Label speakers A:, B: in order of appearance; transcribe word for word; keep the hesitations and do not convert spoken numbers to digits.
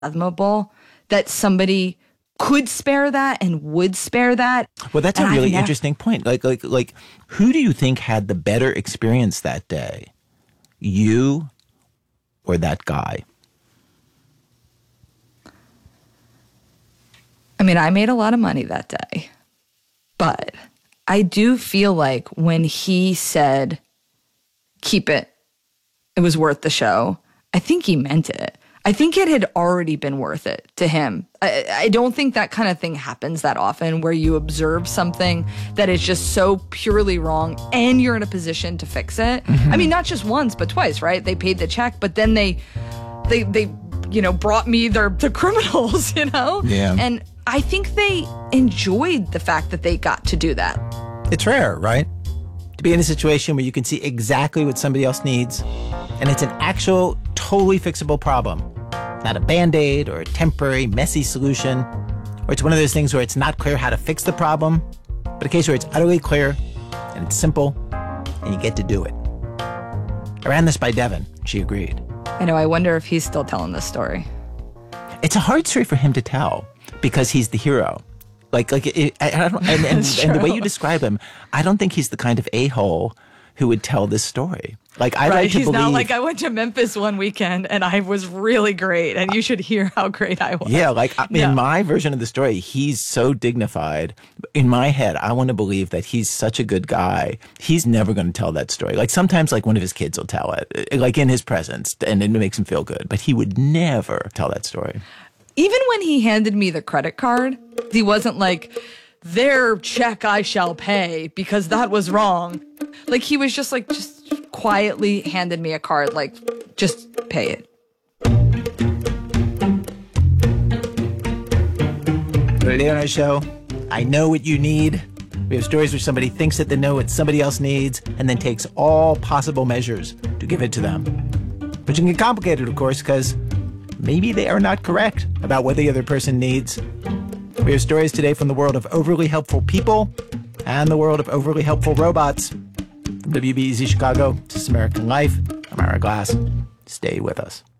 A: unfathomable that somebody could spare that and would spare that.
B: Well, that's
A: and
B: a really
A: never-
B: interesting point. Like, like, like, who do you think had the better experience that day? You or that guy?
A: I mean, I made a lot of money that day, but I do feel like when he said, keep it, it was worth the show, I think he meant it. I think it had already been worth it to him. I, I don't think that kind of thing happens that often where you observe something that is just so purely wrong and you're in a position to fix it. Mm-hmm. I mean, not just once, but twice, right? They paid the check, but then they, they, they, you know, brought me their the criminals, you know?
B: Yeah.
A: And I think they enjoyed the fact that they got to do that.
B: It's rare, right? To be in a situation where you can see exactly what somebody else needs, and it's an actual, totally fixable problem. Not a Band-Aid or a temporary, messy solution, or it's one of those things where it's not clear how to fix the problem, but a case where it's utterly clear, and it's simple, and you get to do it. I ran this by Devin. She agreed.
A: I know, I wonder if he's still telling this story.
B: It's a hard story for him to tell because he's the hero. Like, like, it, I, I don't, and, and, and the way you describe him, I don't think he's the kind of a-hole who would tell this story. Like, I
A: right,
B: like to
A: he's
B: believe.
A: not like, I went to Memphis one weekend and I was really great, and you should hear how great I was.
B: Yeah, like
A: no.
B: in my version of the story, he's so dignified. In my head, I want to believe that he's such a good guy. He's never going to tell that story. Like sometimes, like one of his kids will tell it, like in his presence, and it makes him feel good. But he would never tell that story.
A: Even when he handed me the credit card, he wasn't like, their check I shall pay because that was wrong. Like he was just like, just quietly handed me a card, like, just pay it.
B: Today on our show, I know what you need. We have stories where somebody thinks that they know what somebody else needs and then takes all possible measures to give it to them. Which can get complicated, of course, because maybe they are not correct about what the other person needs. We have stories today from the world of overly helpful people and the world of overly helpful robots. From W B E Z Chicago, This is American Life. I'm Ira Glass. Stay with us.